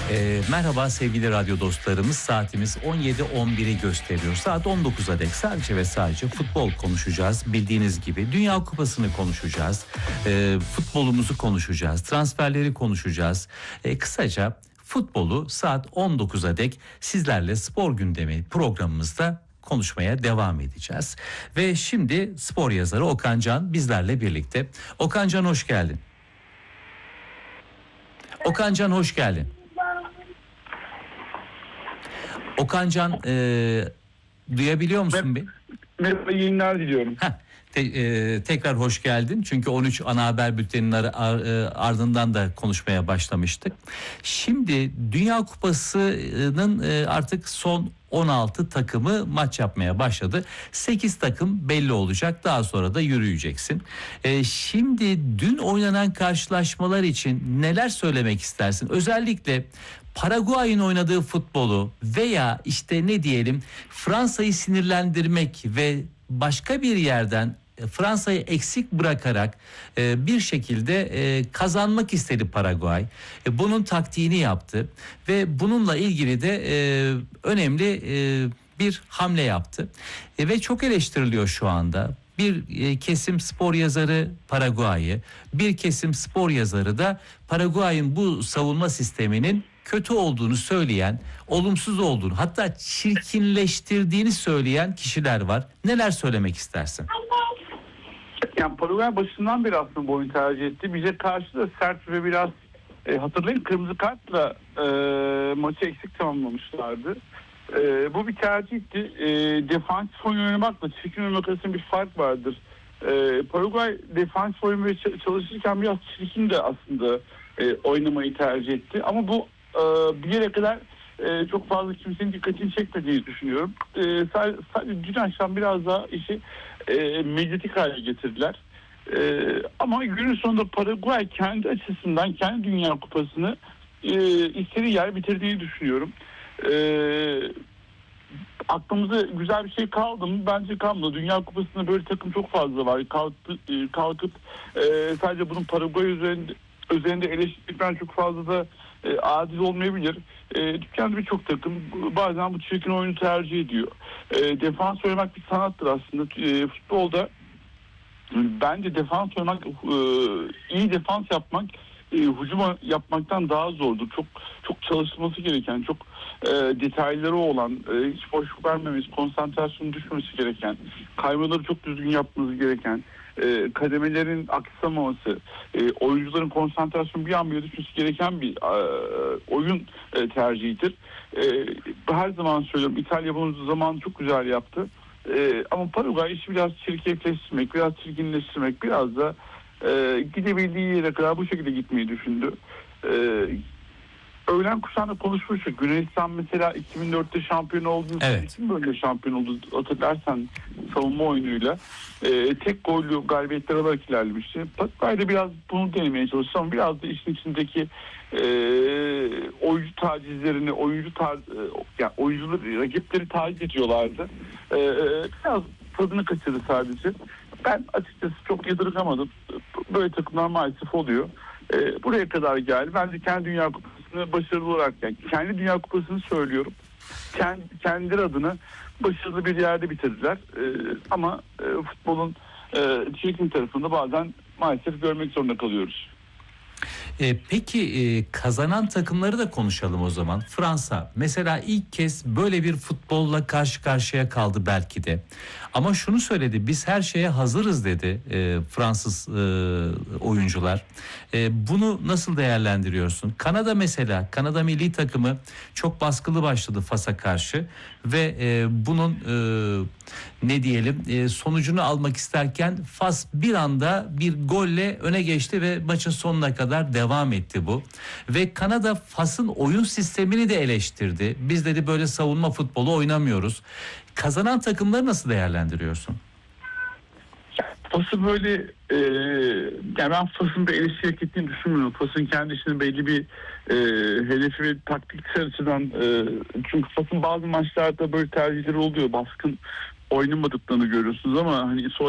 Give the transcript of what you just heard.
Merhaba sevgili radyo dostlarımız, saatimiz 17.11'i gösteriyor. Saat 19'a dek sadece ve sadece futbol konuşacağız. Bildiğiniz gibi Dünya Kupası'nı konuşacağız, futbolumuzu konuşacağız, transferleri konuşacağız. Kısaca futbolu saat 19'a dek sizlerle spor gündemi programımızda konuşmaya devam edeceğiz. Ve şimdi spor yazarı Okan Can bizlerle birlikte. Okan Can hoş geldin. Okan Can hoş geldin. Okan Can duyabiliyor musun beni? Merhaba, yayınlar diliyorum. Tekrar hoş geldin. Çünkü 13 ana haber bülteninin ardından da konuşmaya başlamıştık. Şimdi Dünya Kupası'nın artık son 16 takımı maç yapmaya başladı. 8 takım belli olacak. Daha sonra da yürüyeceksin. Şimdi dün oynanan karşılaşmalar için neler söylemek istersin? Özellikle Paraguay'ın oynadığı futbolu veya işte ne diyelim Fransa'yı sinirlendirmek ve başka bir yerden Fransa'yı eksik bırakarak bir şekilde kazanmak istedi Paraguay. Bunun taktiğini yaptı ve bununla ilgili de önemli bir hamle yaptı. Ve çok eleştiriliyor şu anda. Bir kesim spor yazarı Paraguay'ı, bir kesim spor yazarı da Paraguay'ın bu savunma sisteminin kötü olduğunu söyleyen, olumsuz olduğunu, hatta çirkinleştirdiğini söyleyen kişiler var. Neler söylemek istersin? Yani Paraguay başından beri aslında bu oyunu tercih etti. Bize karşı da sert ve biraz hatırlayın, kırmızı kartla maçı eksik tamamlamışlardı. Bu bir tercihti. Defansif oyun oynamakla çirkin oynamak arasında bir fark vardır. Paraguay defansif oyun çalışırken biraz çirkin de aslında oynamayı tercih etti. Ama bu bir yere kadar çok fazla kimsenin dikkatini çekmediğini düşünüyorum. Sadece dün akşam biraz daha işi medyatik hale getirdiler. Ama günün sonunda Paraguay kendi açısından kendi Dünya Kupası'nı istediği yer bitirdiğini düşünüyorum. Aklımıza güzel bir şey kaldı mı? Bence kalmadı. Dünya Kupası'nda böyle takım çok fazla var. Kalkıp sadece bunun Paraguay üzerinde eleştirmen çok fazla da adil olmayabilir. Dükkanda birçok takım bazen bu çirkin oyunu tercih ediyor. Defans oynamak bir sanattır aslında. Futbolda bence defans oynamak, iyi defans yapmak hücum yapmaktan daha zordur. Çok çalışılması gereken, çok detayları olan, hiç boşluk vermemesi, konsantrasyonun düşmesi gereken, kaymaları çok düzgün yapmanız gereken, kademelerin aksamaması, oyuncuların konsantrasyonu bir an bile düşmesi gereken bir oyun tercihidir. Her zaman söylüyorum, İtalya bunu zamanı çok güzel yaptı. Ama Paraguay işi biraz çirkefleştirmek, biraz çirkinleştirmek, biraz da gidebildiği yere kadar bu şekilde gitmeyi düşündü. Öğlen kuşağında konuşmuştuk. Yunanistan mesela 2004'te şampiyon olduğu için böyle şampiyon oldu. Hatırlarsan savunma oyunuyla tek gollü galibiyetler alarak ilerlemişti. Paraguay'da biraz bunu denemeye çalıştı ama biraz da işin içindeki oyuncu tacizlerini, yani oyuncuları, rakipleri taciz ediyorlardı. Biraz tadını kaçırdı sadece. Ben açıkçası çok yadırgamadım. Böyle takımlar maalesef oluyor. Buraya kadar geldi. Bence kendi Dünya Kupası'nı başarılı olarak, yani kendi Dünya Kupası'nı söylüyorum. Kendileri adına başarılı bir yerde bitirdiler. Ama futbolun çirkin tarafında bazen maalesef görmek zorunda kalıyoruz. Peki kazanan takımları da konuşalım o zaman. Fransa mesela ilk kez böyle bir futbolla karşı karşıya kaldı belki de. Ama şunu söyledi, biz her şeye hazırız dedi Fransız oyuncular. Bunu nasıl değerlendiriyorsun? Kanada mesela, Kanada milli takımı çok baskılı başladı Fas'a karşı ve bunun ne diyelim sonucunu almak isterken Fas bir anda bir golle öne geçti ve maçın sonuna kadar devam etti bu. Ve Kanada Fas'ın oyun sistemini de eleştirdi. Biz dedi böyle savunma futbolu oynamıyoruz. Kazanan takımları nasıl değerlendiriyorsun? Fas'ı böyle yani ben Fas'ın da eleştiri ettiğini düşünmüyorum. Fas'ın kendi içinde belli bir hedefi ve taktiksel açıdan çünkü Fas'ın bazı maçlarda böyle tercihleri oluyor. Baskın oynamadıklarını görüyorsunuz ama hani sonra